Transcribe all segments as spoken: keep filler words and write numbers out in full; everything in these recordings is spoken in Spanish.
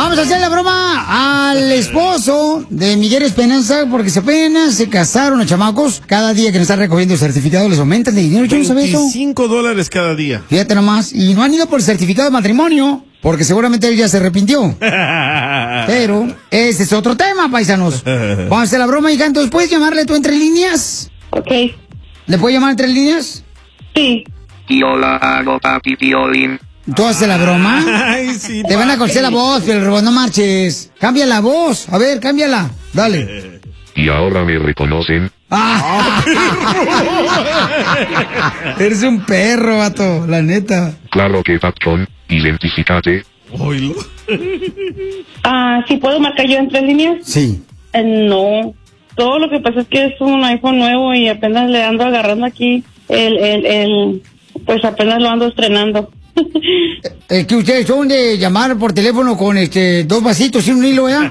Vamos a hacer la broma al esposo de Miguel Esperanza, porque se apenas se casaron los chamacos. Cada día que nos están recogiendo el certificado les aumentan de dinero. Yo no sabía eso. veinticinco dólares cada día. Fíjate nomás. Y no han ido por el certificado de matrimonio, porque seguramente él ya se arrepintió. Pero ese es otro tema, paisanos. Vamos a hacer la broma, hija. Entonces, ¿puedes llamarle tú entre líneas? Ok. ¿Le puedo llamar entre líneas? Sí. Yo la hago, papi Piolín. ¿Tú haces la broma? Ay, sí, Te van a conocer la voz, pero robot, no marches. Cambia la voz. A ver, cámbiala. Dale. Y ahora me reconocen. Ah. Eres un perro, vato, la neta. Claro que patrón, identificate. Oilo. Ah, ¿sí puedo marcar yo en tres líneas? Sí. Eh, no. Todo lo que pasa es que es un iPhone nuevo y apenas le ando agarrando aquí el, el, el, pues apenas lo ando estrenando. Es que ustedes son de llamar por teléfono con este dos vasitos y un hilo, ¿eh?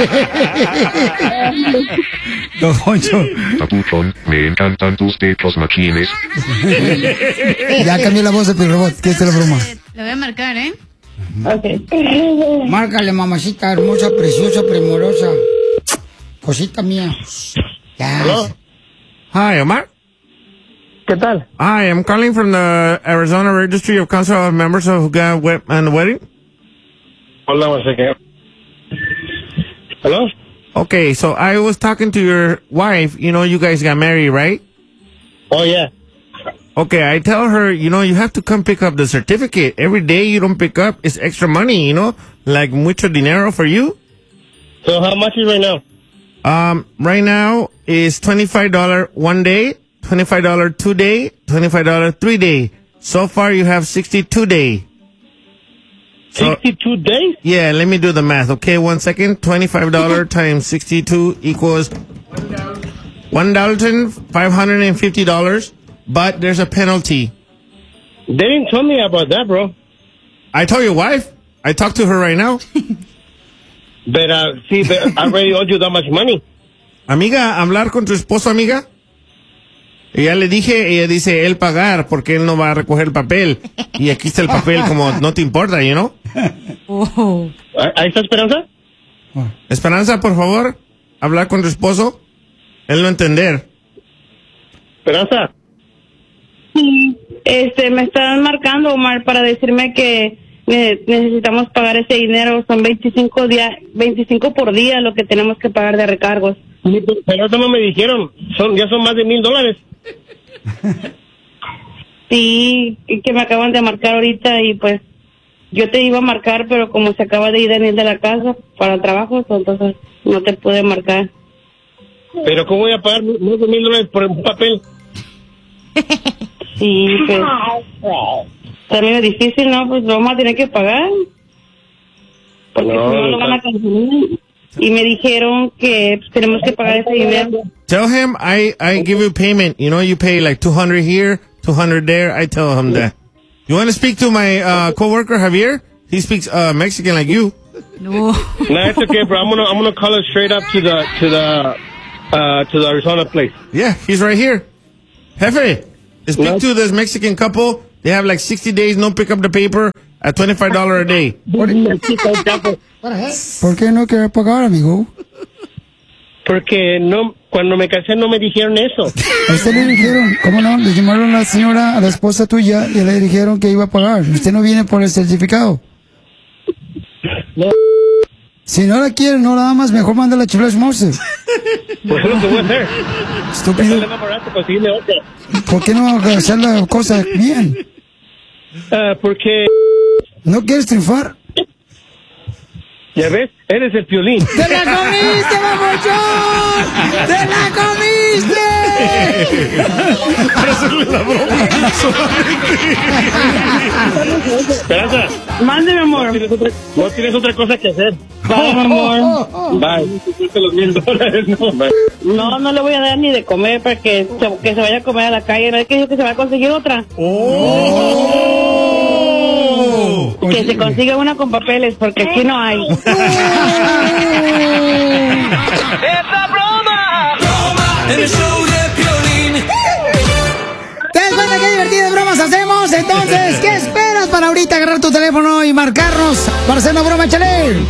Don Poncho. Papuchón, me encantan tus pechos machines. Ya cambió la voz del robot. ¿Qué es la broma? Lo voy a marcar, ¿eh? Ok. Márcale, mamacita hermosa, preciosa, primorosa. Cosita mía. Ya. Hello? Hi, Omar. ¿Qué tal? Hi, I'm calling from the Arizona Registry of Council of Members of who got wet and the wedding. Hold on one second. Hello? Okay, so I was talking to your wife. You know, you guys got married, right? Oh, yeah. Okay, I tell her, you know, you have to come pick up the certificate. Every day you don't pick up, it's extra money, you know? Like mucho dinero for you. So how much is right now? Um, right now is twenty-five dollars one day, twenty-five dollars two day, twenty-five dollars three day. So far you have sixty-two day. So, sixty-two days? yeah, let me do the math. Okay, one second. twenty-five dollars times sixty-two equals one thousand five hundred fifty dollars. But there's a penalty. They didn't tell me about that, bro. I told your wife. I talked to her right now. But, uh, see, but I already owed you that much money. Amiga, hablar con tu esposo, amiga. Y ya le dije, ella dice, él pagar, porque él no va a recoger el papel. Y aquí está el papel, como no te importa, you know? Oh. ¿Ahí está Esperanza? Esperanza, por favor, hablar con tu esposo. Él no entender. Esperanza. Este, me están marcando, Omar, para decirme que ne- necesitamos pagar ese dinero. Son veinticinco, día, veinticinco por día lo que tenemos que pagar de recargos. Pero eso no me dijeron. Son, ya son más de mil dólares. Sí, y que me acaban de marcar ahorita y pues yo te iba a marcar, pero como se acaba de ir Daniel de la casa para el trabajo, entonces no te pude marcar. Pero ¿cómo voy a pagar más de mil dólares por un papel? Sí, pues está medio difícil, ¿no? Pues lo vamos a tener que pagar. Porque No, si no lo van a cancelar. Y me dijeron que pues, tenemos que pagar ese dinero. Tell him I, I give you payment. You know, you pay like two hundred here, two hundred there. I tell him that. You want to speak to my uh, coworker, Javier? He speaks uh, Mexican like you. No. No, it's okay, bro. I'm gonna I'm gonna call it straight up to the to the uh to the Arizona place. Yeah, he's right here. Jefe, speak No. to this Mexican couple. They have like sixty days, no pick up the paper at twenty-five dollars a day. ¿Por qué no quiere pagar, amigo? Porque no, cuando me casé no me dijeron eso. A usted le dijeron, ¿cómo no? Le llamaron a la señora, a la esposa tuya, y le dijeron que iba a pagar. Usted no viene por el certificado. No. Si no la quiere, no la amas, mejor mándala a Chiflash Moses. Pues es lo que voy a hacer. Estúpido. Es más barato conseguirle otra. ¿Por qué no hacer la cosa bien? Ah, porque, ¿No quieres triunfar? ya ves, eres el Piolín. ¡Te la comiste, mamuchón! ¡Te la comiste! Para hacerle la broma. Esperanza, Mándeme, amor. no tienes, otra, no tienes otra cosa que hacer. Bye, mi amor. Bye. Quítate los mil dólares, no. Bye. No, no le voy a dar ni de comer para que se, que se vaya a comer a la calle. ¿No es que dijo que se va a conseguir otra? Oh. Que se consiga una con papeles, porque aquí no hay. ¡Esa broma! ¡Broma en el show de Piolín! ¿Te das cuenta qué divertidas bromas hacemos? Entonces, ¿qué esperas para ahorita agarrar tu teléfono y marcarnos para hacer una broma, chale?